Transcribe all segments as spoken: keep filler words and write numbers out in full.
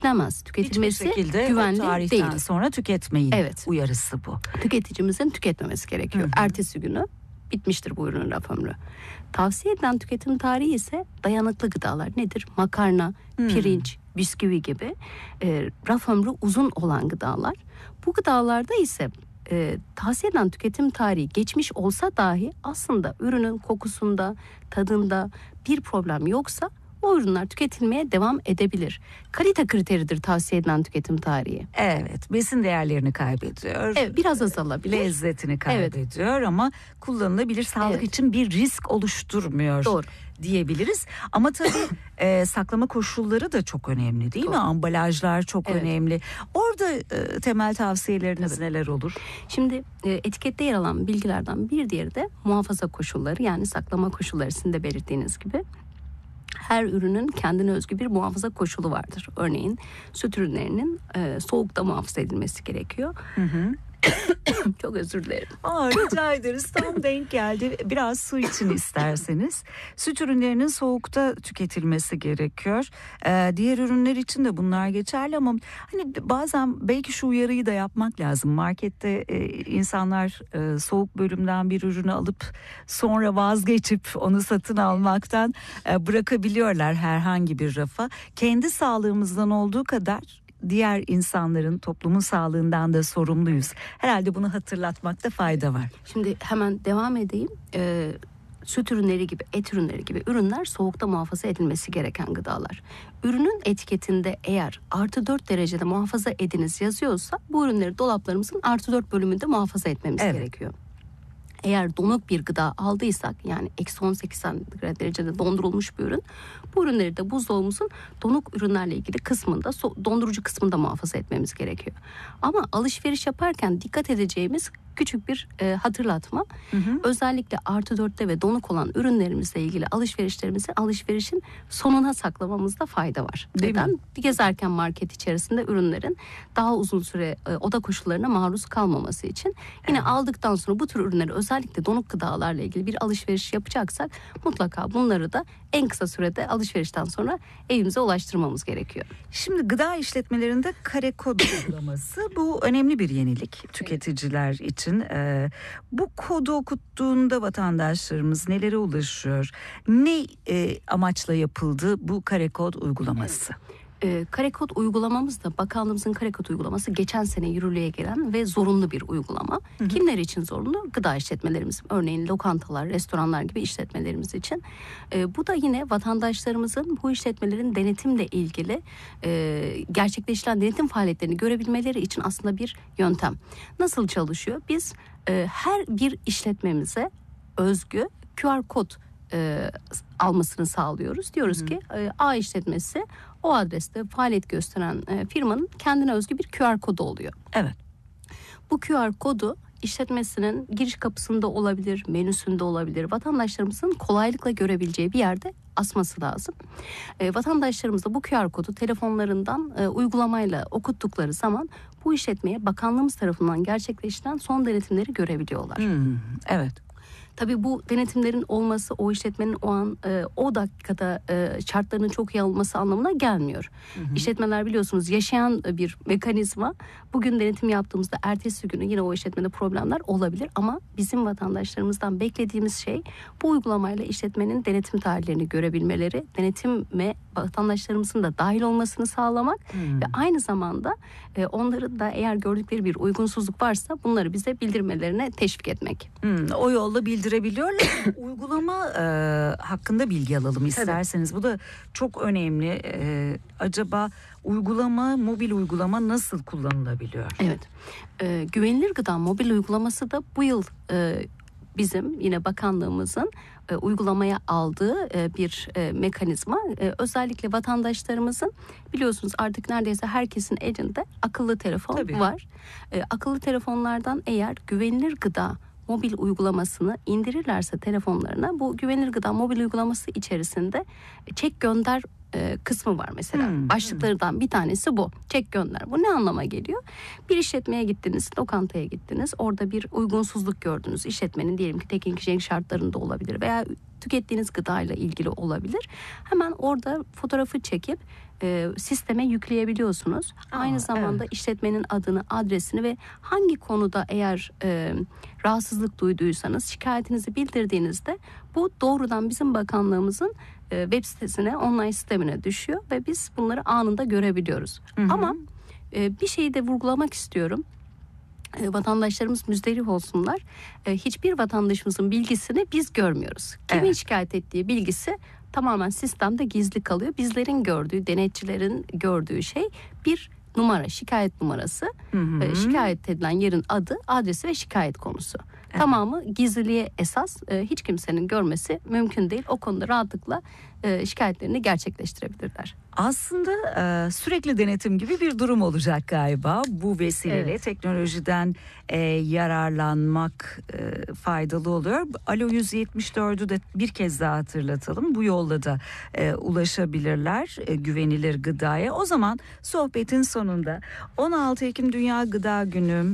tüketilmez. Tüketilmesi Hiçbir şekilde güvenli o tarihten değil. sonra tüketmeyin Evet. uyarısı bu. Tüketicimizin tüketmemesi gerekiyor. Hı hı. Ertesi günü bitmiştir bu ürünün raf ömrü. Tavsiye edilen tüketim tarihi ise dayanıklı gıdalar nedir? Makarna, hmm. pirinç, bisküvi gibi e, raf ömrü uzun olan gıdalar. Bu gıdalarda ise e, tavsiye edilen tüketim tarihi geçmiş olsa dahi aslında ürünün kokusunda, tadında bir problem yoksa o ürünler tüketilmeye devam edebilir. Kalite kriteridir tavsiye edilen tüketim tarihi. Evet, besin değerlerini kaybediyor. Evet, biraz azalabilir. Lezzetini kaybediyor evet. Ama kullanılabilir, sağlık evet. için bir risk oluşturmuyor. Doğru. Diyebiliriz. Ama tabii e, saklama koşulları da çok önemli değil Doğru. mi? Ambalajlar çok evet. önemli. Orada e, temel tavsiyeleriniz evet. neler olur? Şimdi e, etikette yer alan bilgilerden bir diğeri de muhafaza koşulları, yani saklama koşulları, sizin de belirttiğiniz gibi. Her ürünün kendine özgü bir muhafaza koşulu vardır. Örneğin süt ürünlerinin e, soğukta muhafaza edilmesi gerekiyor. Hı hı. Çok özür dilerim. Aa, rica ederiz. Tam denk geldi. Biraz su için isterseniz. Süt ürünlerinin soğukta tüketilmesi gerekiyor. Ee, diğer ürünler için de bunlar geçerli ama hani bazen belki şu uyarıyı da yapmak lazım. Markette e, insanlar e, soğuk bölümden bir ürünü alıp sonra vazgeçip onu satın almaktan e, bırakabiliyorlar herhangi bir rafa. Kendi sağlığımızdan olduğu kadar diğer insanların, toplumun sağlığından da sorumluyuz. Herhalde bunu hatırlatmakta fayda var. Şimdi hemen devam edeyim. Ee, süt ürünleri gibi, et ürünleri gibi ürünler soğukta muhafaza edilmesi gereken gıdalar. Ürünün etiketinde eğer artı dört derecede muhafaza ediniz yazıyorsa bu ürünleri dolaplarımızın artı dört bölümünde muhafaza etmemiz evet. gerekiyor. Eğer donuk bir gıda aldıysak, yani eksi on sekiz derecede dondurulmuş bir ürün, bu ürünleri de buzdolabımızın donuk ürünlerle ilgili kısmında, dondurucu kısmında muhafaza etmemiz gerekiyor. Ama alışveriş yaparken dikkat edeceğimiz küçük bir e, hatırlatma. Hı hı. Özellikle artı dörtte ve donuk olan ürünlerimizle ilgili alışverişlerimizi alışverişin sonuna saklamamızda fayda var. Değil Neden? Mi? Gezerken market içerisinde ürünlerin daha uzun süre e, oda koşullarına maruz kalmaması için. Yine evet. aldıktan sonra bu tür ürünleri, özellikle donuk gıdalarla ilgili bir alışveriş yapacaksak mutlaka bunları da en kısa sürede alışverişten sonra evimize ulaştırmamız gerekiyor. Şimdi gıda işletmelerinde kare kod uygulaması bu önemli bir yenilik tüketiciler için. Ee, bu kodu okuttuğunda vatandaşlarımız nelere ulaşıyor? Ne e, amaçla yapıldı bu kare kod uygulaması? Evet. E, kare kod uygulamamız da bakanlığımızın kare kod uygulaması geçen sene yürürlüğe gelen ve zorunlu bir uygulama. Hı hı. Kimler için zorunlu? Gıda işletmelerimiz, örneğin lokantalar, restoranlar gibi işletmelerimiz için. E, bu da yine vatandaşlarımızın bu işletmelerin denetimle ilgili e, gerçekleştirilen denetim faaliyetlerini görebilmeleri için aslında bir yöntem. Nasıl çalışıyor? Biz e, her bir işletmemize özgü Q R kod E, almasını sağlıyoruz. Diyoruz Hı-hı. ki e, A işletmesi o adreste faaliyet gösteren e, firmanın kendine özgü bir Q R kodu oluyor. Evet. Bu Q R kodu işletmesinin giriş kapısında olabilir, menüsünde olabilir. Vatandaşlarımızın kolaylıkla görebileceği bir yerde asması lazım. E, vatandaşlarımız da bu Q R kodu telefonlarından e, uygulamayla okuttukları zaman bu işletmeye bakanlığımız tarafından gerçekleştirilen son denetimleri görebiliyorlar. Hmm, evet. Tabii bu denetimlerin olması o işletmenin o an e, o dakikada e, şartlarının çok iyi alınması anlamına gelmiyor. Hı hı. İşletmeler biliyorsunuz yaşayan bir mekanizma. Bugün denetim yaptığımızda ertesi günü yine o işletmede problemler olabilir ama bizim vatandaşlarımızdan beklediğimiz şey bu uygulamayla işletmenin denetim tarihlerini görebilmeleri, denetime vatandaşlarımızın da dahil olmasını sağlamak hmm. ve aynı zamanda e, onların da eğer gördükleri bir uygunsuzluk varsa bunları bize bildirmelerine teşvik etmek. Hmm, o yolla bildirebiliyorlar. Uygulama e, hakkında bilgi alalım isterseniz. Tabii. Bu da çok önemli. E, acaba uygulama, mobil uygulama nasıl kullanılabiliyor? Evet. E, güvenilir gıda mobil uygulaması da bu yıl e, bizim yine bakanlığımızın e, uygulamaya aldığı e, bir e, mekanizma. E, özellikle vatandaşlarımızın biliyorsunuz artık neredeyse herkesin elinde akıllı telefon Tabii. var. E, akıllı telefonlardan eğer güvenilir gıda mobil uygulamasını indirirlerse telefonlarına, bu güvenilir gıda mobil uygulaması içerisinde çek gönder e, kısmı var mesela. Hmm. Başlıklarından bir tanesi bu. Çek gönder. Bu ne anlama geliyor? Bir işletmeye gittiniz, lokantaya gittiniz. Orada bir uygunsuzluk gördünüz. İşletmenin diyelim ki tekin kişilik şartlarında olabilir veya tükettiğiniz gıdayla ilgili olabilir. Hemen orada fotoğrafı çekip e, sisteme yükleyebiliyorsunuz. Aa, Aynı zamanda evet. işletmenin adını, adresini ve hangi konuda eğer e, rahatsızlık duyduysanız şikayetinizi bildirdiğinizde bu doğrudan bizim bakanlığımızın e, web sitesine, online sistemine düşüyor ve biz bunları anında görebiliyoruz. Hı hı. Ama e, bir şeyi de vurgulamak istiyorum. E, vatandaşlarımız müzdarip olsunlar. E, hiçbir vatandaşımızın bilgisini biz görmüyoruz. Kimin Evet. şikayet ettiği bilgisi tamamen sistemde gizli kalıyor. Bizlerin gördüğü, denetçilerin gördüğü şey bir numara, şikayet numarası. Hı hı. E, şikayet edilen yerin adı, adresi ve şikayet konusu. Evet. Tamamı gizliliğe esas. E, hiç kimsenin görmesi mümkün değil. O konuda rahatlıkla e, şikayetlerini gerçekleştirebilirler. Aslında e, sürekli denetim gibi bir durum olacak galiba. Bu vesileyle Evet. teknolojiden e, yararlanmak e, faydalı oluyor. Alo yüz yetmiş dördü de bir kez daha hatırlatalım. Bu yolla da e, ulaşabilirler e, güvenilir gıdaya. O zaman sohbetin sonunda on altı Ekim Dünya Gıda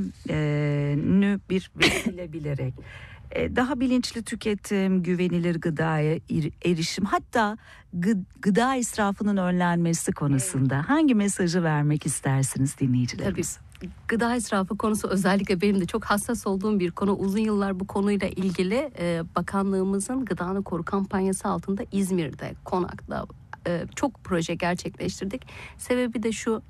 Günü'nü bir vesile bilerek e, daha bilinçli tüketim, güvenilir gıdaya er- erişim, hatta gı- gıda israfının önlenmesi konusunda hangi mesajı vermek istersiniz dinleyicilerimize? Tabii. Gıda israfı konusu özellikle benim de çok hassas olduğum bir konu. Uzun yıllar bu konuyla ilgili e, bakanlığımızın Gıdanı Koru kampanyası altında İzmir'de, Konak'ta e, çok proje gerçekleştirdik. Sebebi de şu: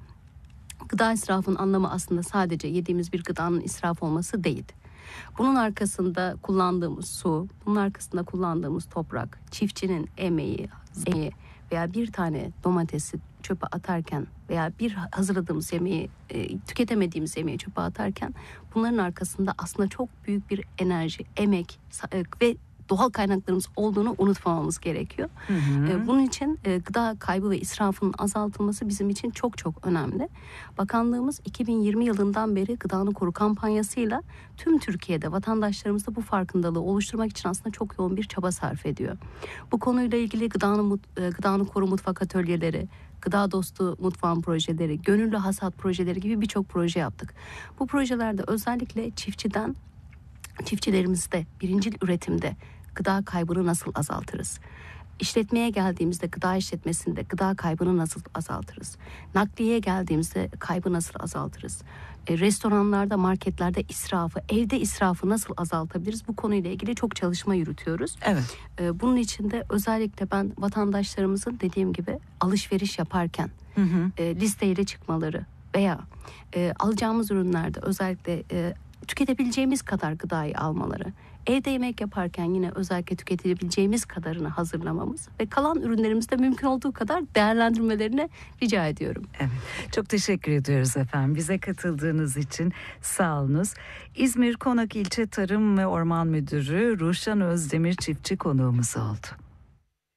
gıda israfının anlamı aslında sadece yediğimiz bir gıdanın israf olması değil. Bunun arkasında kullandığımız su, bunun arkasında kullandığımız toprak, çiftçinin emeği, emeği veya bir tane domatesi çöpe atarken veya bir hazırladığımız yemeği, e, tüketemediğimiz yemeği çöpe atarken bunların arkasında aslında çok büyük bir enerji, emek e, ve doğal kaynaklarımız olduğunu unutmamamız gerekiyor. Hı hı. E, bunun için e, gıda kaybı ve israfının azaltılması bizim için çok çok önemli. Bakanlığımız iki bin yirmi yılından beri Gıdanı Koru kampanyasıyla tüm Türkiye'de vatandaşlarımızda bu farkındalığı oluşturmak için aslında çok yoğun bir çaba sarf ediyor. Bu konuyla ilgili Gıdanı, Mut- e, Gıdanı Koru mutfak atölyeleri, Gıda Dostu mutfağın projeleri, gönüllü hasat projeleri gibi birçok proje yaptık. Bu projelerde özellikle çiftçiden, çiftçilerimizde birincil üretimde gıda kaybını nasıl azaltırız? İşletmeye geldiğimizde, gıda işletmesinde gıda kaybını nasıl azaltırız? Nakliyeye geldiğimizde kaybı nasıl azaltırız? E, restoranlarda, marketlerde israfı, evde israfı nasıl azaltabiliriz? Bu konuyla ilgili çok çalışma yürütüyoruz. Evet. E, bunun için de özellikle ben vatandaşlarımızın dediğim gibi alışveriş yaparken Hı hı. e, listeyle çıkmaları veya e, alacağımız ürünlerde özellikle e, tüketebileceğimiz kadar gıdayı almaları, evde yemek yaparken yine özellikle tüketebileceğimiz kadarını hazırlamamız ve kalan ürünlerimizde mümkün olduğu kadar değerlendirmelerini rica ediyorum. Evet. Çok teşekkür ediyoruz efendim. Bize katıldığınız için sağ olunuz. İzmir Konak İlçe Tarım ve Orman Müdürü Ruşen Özdemir çiftçi konuğumuz oldu.